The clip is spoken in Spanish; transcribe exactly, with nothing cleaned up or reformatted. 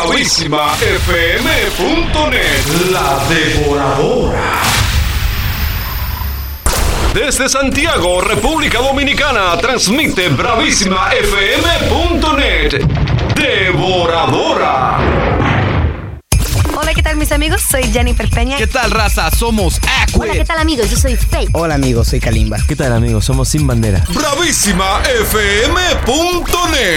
bravísima f m punto net. La Devoradora. Desde Santiago, República Dominicana, transmite bravísima f m punto net. Devoradora. Hola, ¿qué tal mis amigos? Soy Jennifer Peña. ¿Qué tal, raza? Somos Aqua. Hola, ¿qué tal amigos? Yo soy Faith. Hola amigos, soy Kalimba. ¿Qué tal amigos? Somos Sin Bandera. bravísima f m punto net.